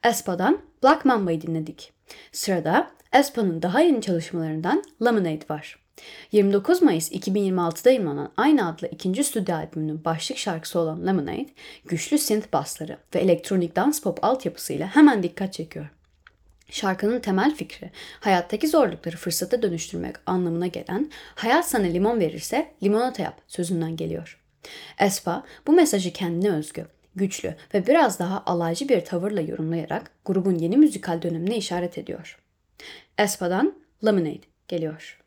aespa'dan Black Mamba'yı dinledik. Sırada aespa'nın daha yeni çalışmalarından Lemonade var. 29 Mayıs 2026'da yayınlanan aynı adlı ikinci stüdyo albümünün başlık şarkısı olan Lemonade, güçlü synth bassları ve elektronik dans pop altyapısıyla hemen dikkat çekiyor. Şarkının temel fikri, hayattaki zorlukları fırsata dönüştürmek anlamına gelen "Hayat sana limon verirse limonata yap" sözünden geliyor. aespa bu mesajı kendine özgü, güçlü ve biraz daha alaycı bir tavırla yorumlayarak grubun yeni müzikal dönemine işaret ediyor. aespa'dan Lemonade geliyor.